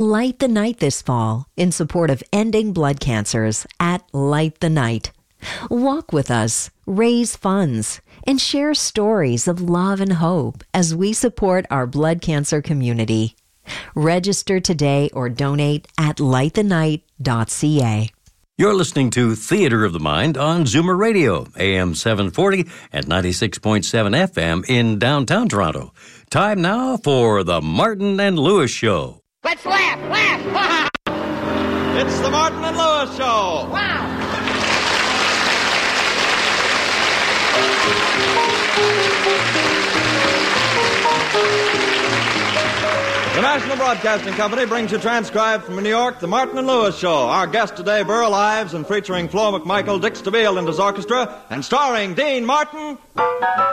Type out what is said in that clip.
Light the Night this fall in support of ending blood cancers at Light the Night. Walk with us, raise funds, and share stories of love and hope as we support our blood cancer community. Register today or donate at lightthenight.ca. You're listening to Theater of the Mind on Zoomer Radio, AM 740 and 96.7 FM in downtown Toronto. Time now for the Martin and Lewis Show. Let's laugh, laugh! It's the Martin and Lewis Show. Wow! The National Broadcasting Company brings you transcribed from New York, the Martin and Lewis Show. Our guest today, Burl Ives, and featuring Flo McMichael, Dick Stabile and his orchestra, and starring Dean Martin.